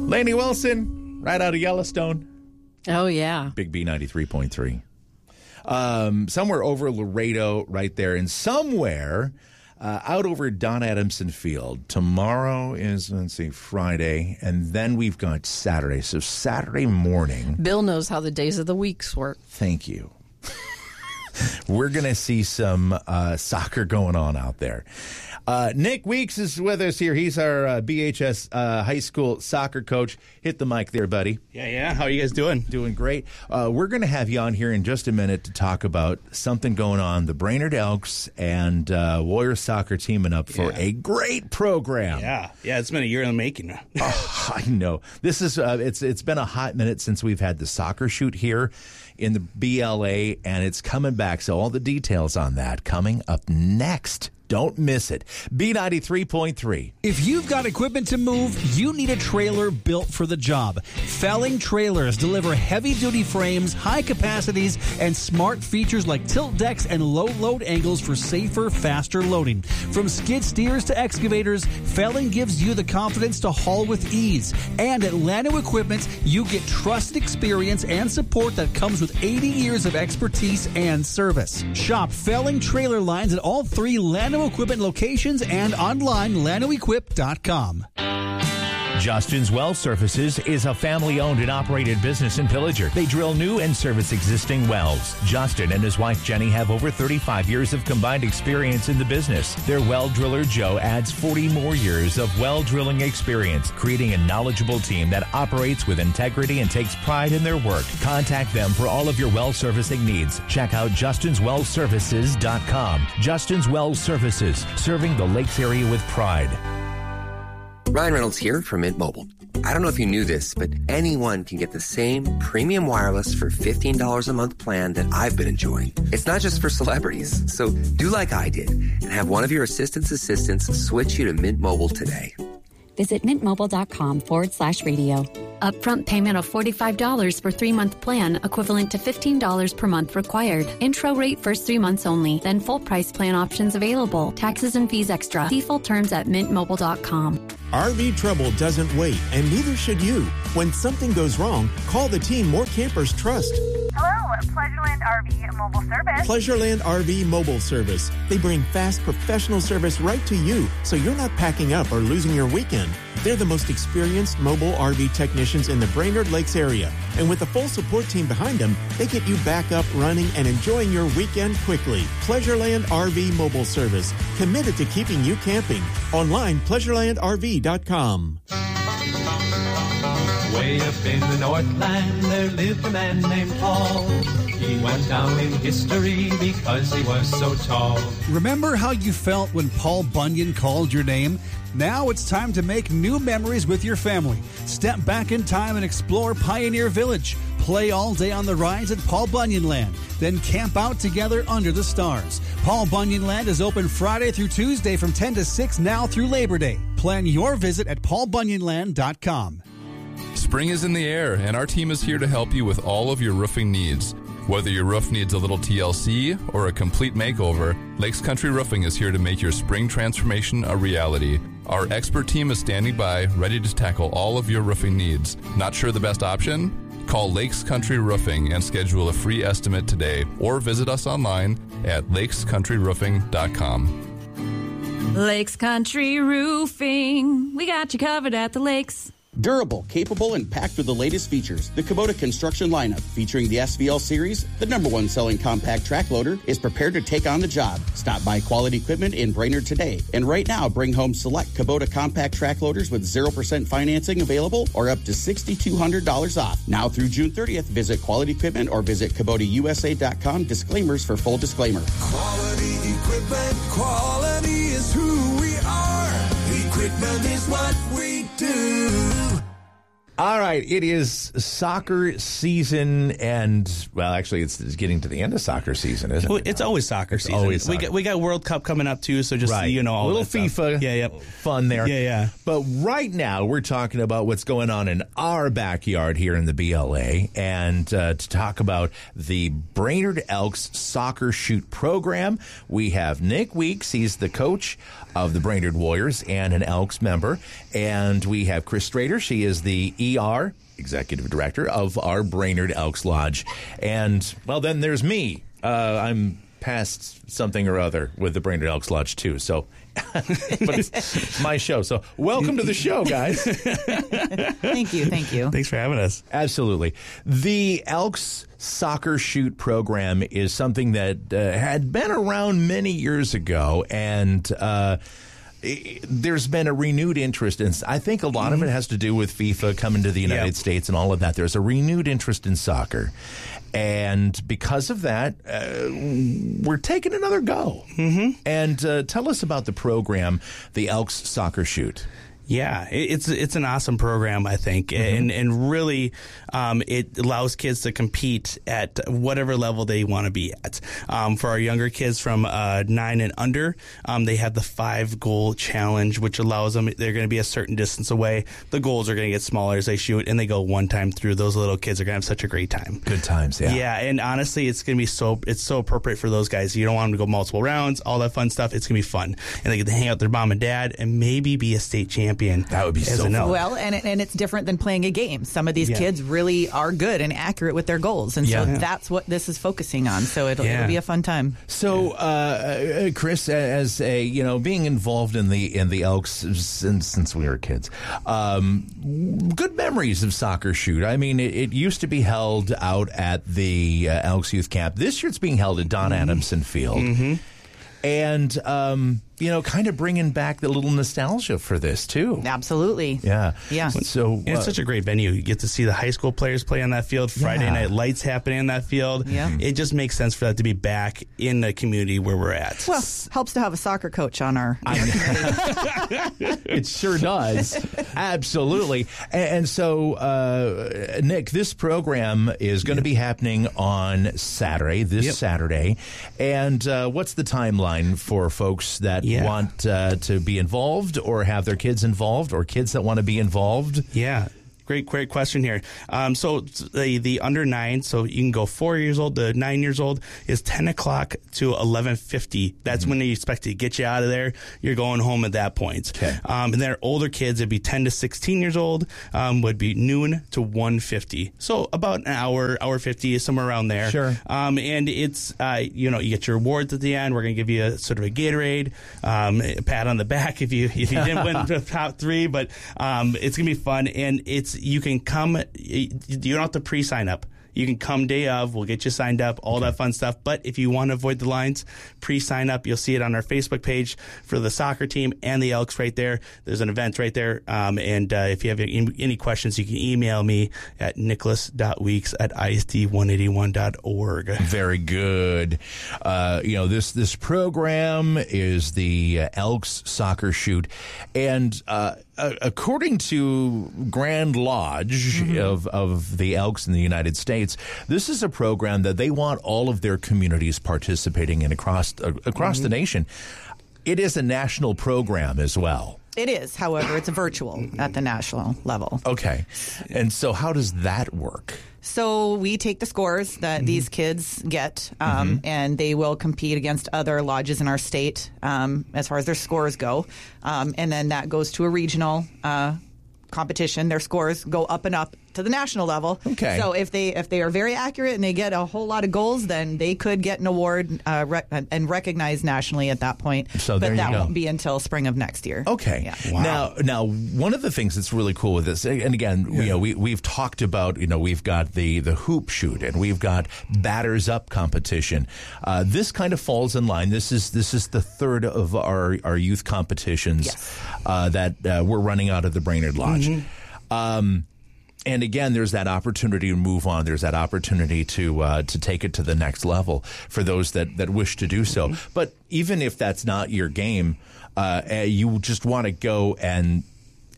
Lainey Wilson, right out of Yellowstone. Oh, yeah. Big B 93.3. Somewhere over Laredo right there, and somewhere out over Don Adamson Field. Tomorrow is, Friday, and then we've got Saturday. So Saturday morning. Bill knows how the days of the weeks work. Thank you. We're going to see some soccer going on out there. Nick Weeks is with us here. He's our BHS high school soccer coach. Hit the mic there, buddy. Yeah. How are you guys doing? Doing great. We're going to have you on here in just a minute to talk about something going on. The Brainerd Elks and Warrior Soccer teaming up for a great program. Yeah. It's been a year in the making. Oh, I know. This is it's been a hot minute since we've had the soccer shoot here in the BLA, and it's coming back. So all the details on that coming up next. Don't miss it. B93.3. If you've got equipment to move, you need a trailer built for the job. Felling Trailers deliver heavy-duty frames, high capacities, and smart features like tilt decks and low load angles for safer, faster loading. From skid steers to excavators, Felling gives you the confidence to haul with ease. And at Llano Equipment, you get trusted experience and support that comes with 80 years of expertise and service. Shop Felling Trailer lines at all 3 Llano Equipment locations and online LlanoEquip.com. Justin's Well Services is a family-owned and operated business in Pillager. They drill new and service existing wells. Justin and his wife Jenny have over 35 years of combined experience in the business. Their well driller Joe adds 40 more years of well drilling experience, creating a knowledgeable team that operates with integrity and takes pride in their work. Contact them for all of your well servicing needs. Check out JustinsWellServices.com. Justin's Well Services, serving the Lakes area with pride. Ryan Reynolds here from Mint Mobile. I don't know if you knew this, but anyone can get the same premium wireless for $15 a month plan that I've been enjoying. It's not just for celebrities, so do like I did and have one of your assistants switch you to Mint Mobile today. Visit mintmobile.com/radio. Upfront payment of $45 for 3-month plan, equivalent to $15 per month required. Intro rate first 3 months only, then full price plan options available. Taxes and fees extra. See full terms at mintmobile.com. RV trouble doesn't wait, and neither should you. When something goes wrong, call the team more campers trust. Hello, Pleasureland RV Mobile Service. Pleasureland RV Mobile Service. They bring fast, professional service right to you, so you're not packing up or losing your weekend. They're the most experienced mobile RV technicians in the Brainerd Lakes area. And with a full support team behind them, they get you back up, running, and enjoying your weekend quickly. Pleasureland RV Mobile Service. Committed to keeping you camping. Online, pleasurelandrv.com. Way up in the Northland, there lived a man named Paul. He went down in history because he was so tall. Remember how you felt when Paul Bunyan called your name? Now it's time to make new memories with your family. Step back in time and explore Pioneer Village. Play all day on the rides at Paul Bunyan Land. Then camp out together under the stars. Paul Bunyan Land is open Friday through Tuesday from 10 to 6 now through Labor Day. Plan your visit at paulbunyanland.com. Spring is in the air, and our team is here to help you with all of your roofing needs. Whether your roof needs a little TLC or a complete makeover, Lakes Country Roofing is here to make your spring transformation a reality. Our expert team is standing by, ready to tackle all of your roofing needs. Not sure the best option? Call Lakes Country Roofing and schedule a free estimate today, or visit us online at lakescountryroofing.com. Lakes Country Roofing. We got you covered at the lakes. Durable, capable, and packed with the latest features. The Kubota construction lineup, featuring the SVL series, the #1 selling compact track loader, is prepared to take on the job. Stop by Quality Equipment in Brainerd today. And right now, bring home select Kubota compact track loaders with 0% financing available or up to $6,200 off. Now through June 30th, visit Quality Equipment or visit KubotaUSA.com. Disclaimers for full disclaimer. Quality Equipment, quality is who we are. Equipment is what we do. All right, it is soccer season, and well, actually, it's getting to the end of soccer season, isn't it? It's always soccer season. Always soccer. We got World Cup coming up too, so just right. all a little that FIFA, fun there. Yeah. But right now, we're talking about what's going on in our backyard here in the BLA, and to talk about the Brainerd Elks Soccer Shoot program, we have Nick Weeks. He's the coach of the Brainerd Warriors and an Elks member, and we have Chris Strader. She is the ER, Executive Director of our Brainerd Elks Lodge. And, well, then there's me. I'm past something or other with the Brainerd Elks Lodge, too. So, but it's my show. So, welcome to the show, guys. Thank you. Thanks for having us. Absolutely. The Elks Soccer Shoot program is something that had been around many years ago, and there's been a renewed interest in. I think a lot of it has to do with FIFA coming to the United States and all of that. There's a renewed interest in soccer, and because of that, we're taking another go. Mm-hmm. And tell us about the program, the Elks Soccer Shoot. Yeah, it's an awesome program, I think, and really it allows kids to compete at whatever level they want to be at. For our younger kids from 9 and under, they have the 5-goal challenge, which allows them, they're going to be a certain distance away. The goals are going to get smaller as they shoot, and they go one time through. Those little kids are going to have such a great time. Good times, yeah. Yeah, and honestly, it's going to be so appropriate for those guys. You don't want them to go multiple rounds, all that fun stuff. It's going to be fun. And they get to hang out with their mom and dad and maybe be a state champion. That would be so fun. Well, and it's different than playing a game. Some of these kids really are good and accurate with their goals, and so that's what this is focusing on. So it'll be a fun time. So, Chris, as a being involved in the Elks since we were kids, good memories of Soccer Shoot. I mean, it used to be held out at the Elks Youth Camp. This year, it's being held at Don Adamson Field. Mm-hmm. And, kind of bringing back the little nostalgia for this, too. Absolutely. Yeah. So it's such a great venue. You get to see the high school players play on that field, Friday night lights happening on that field. Yeah. It just makes sense for that to be back in the community where we're at. Well, helps to have a soccer coach on our community. It sure does. Absolutely. And so, Nick, this program is going to be happening on Saturday, Saturday. And what's the timeline for folks that want to be involved or have their kids involved, or kids that want to be involved? Yeah. Great question here. So the under 9, so you can go 4 years old to 9 years old, is 10 o'clock to 11:50. That's when they expect to get you out of there. You're going home at that point. Okay. And then older kids, it'd be 10 to 16 years old, would be noon to 1:50. So about an hour 50, somewhere around there. Sure. And it's, you get your awards at the end. We're going to give you a sort of a Gatorade, a pat on the back if you didn't win the top 3, but it's going to be fun. And you can come, you don't have to pre-sign up. You can come day of, we'll get you signed up, all that fun stuff. But if you want to avoid the lines, pre-sign up. You'll see it on our Facebook page for the soccer team and the Elks right there. There's an event right there. And if you have any questions, you can email me at nicholas.weeks@isd181.org. Very good. This program is the Elks Soccer Shoot. And according to Grand Lodge of the Elks in the United States, this is a program that they want all of their communities participating in across the nation. It is a national program as well. It is. However, it's virtual at the national level. Okay. And so how does that work? So we take the scores that these kids get, and they will compete against other lodges in our state as far as their scores go. And then that goes to a regional competition. Their scores go up and up to the national level. Okay. So if they are very accurate and they get a whole lot of goals, then they could get an award and recognized nationally at that point. So there you go. But that won't be until spring of next year. Okay. Yeah. Wow. Now, one of the things that's really cool with this, and again, we've talked about, we've got the hoop shoot and we've got batters up competition. This kind of falls in line. This is the third of our youth competitions that we're running out of the Brainerd Lodge. And again, there's that opportunity to move on. There's that opportunity to take it to the next level for those that wish to do so. But even if that's not your game, you just want to go and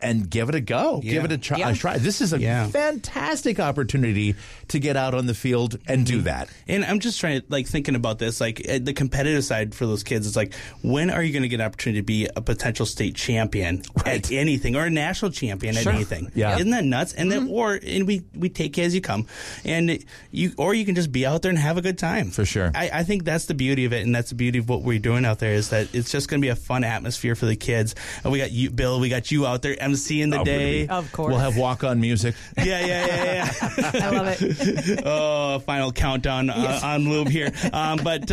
and give it a go. Yeah. Give it a try. This is a fantastic opportunity to get out on the field and do that. And I'm just trying to, thinking about this, the competitive side for those kids is when are you going to get an opportunity to be a potential state champion at anything or a national champion at anything? Yeah. Isn't that nuts? And then, we take you as you come, and you can just be out there and have a good time. For sure. I think that's the beauty of it, and that's the beauty of what we're doing out there is that it's just going to be a fun atmosphere for the kids. And we got you, Bill. We got you out there emceeing the day. Of course. We'll have walk-on music. Yeah. I love it. Oh, final countdown on loop here. But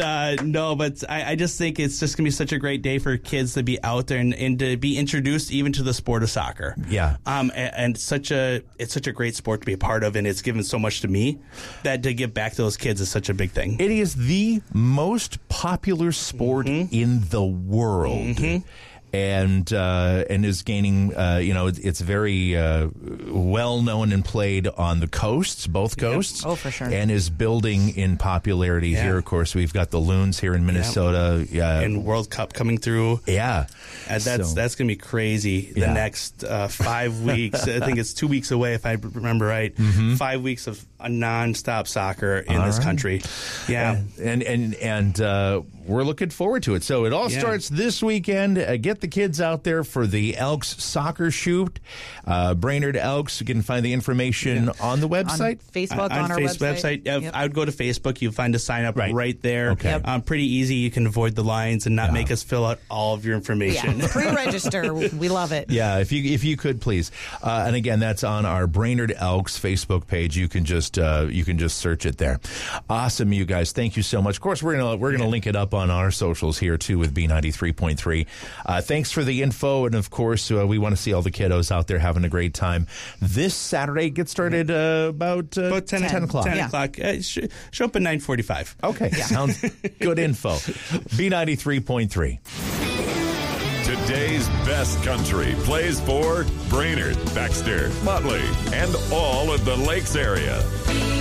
I just think it's just going to be such a great day for kids to be out there and to be introduced even to the sport of soccer. Yeah. And it's such a great sport to be a part of, and it's given so much to me that to give back to those kids is such a big thing. It is the most popular sport in the world. And is gaining, it's very well known and played on the coasts, both coasts. Oh, for sure. And is building in popularity here. Of course, we've got the Loons here in Minnesota. And World Cup coming through. Yeah. And that's going to be crazy the next 5 weeks. I think it's 2 weeks away, if I remember right. 5 weeks of a nonstop soccer in this country. Yeah. And we're looking forward to it. So it all starts this weekend. Get the kids out there for the Elks soccer shoot. Brainerd Elks, you can find the information on the website. On Facebook, on our website. I would go to Facebook. You'll find a sign up right there. Okay. Pretty easy. You can avoid the lines and not make us fill out all of your information. Yeah. Pre-register. We love it. Yeah, if you could please. And again, that's on our Brainerd Elks Facebook page. You can just search it there. Awesome, you guys. Thank you so much. Of course, we're gonna link it up on our socials here too with B93.3. Thanks for the info, and of course, we want to see all the kiddos out there having a great time. This Saturday gets started about 10 o'clock. 10 o'clock. Show up at 9:45. Okay, sounds good info. B93.3. Today's best country plays for Brainerd, Baxter, Motley, and all of the Lakes area.